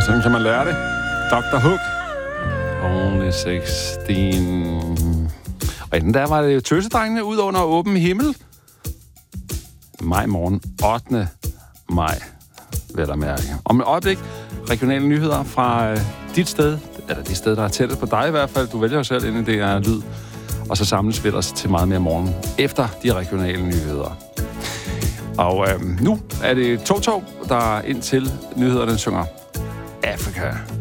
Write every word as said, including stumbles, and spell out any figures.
Sådan kan man lære det. doktor Hook. Only seksten. Og inden der var det tøsedrengene ud under åben himmel. Maj morgen. ottende maj. Vel at mærke. Om et øjeblik. Regionale nyheder fra øh, dit sted. Eller det sted, der er tættest på dig i hvert fald. Du vælger jo selv, inden det er lyd. Og så samles vi ellers til meget mere morgen. Efter de regionale nyheder. Og øh, nu er det Tog Tog, der ind til nyhederne synger Africa.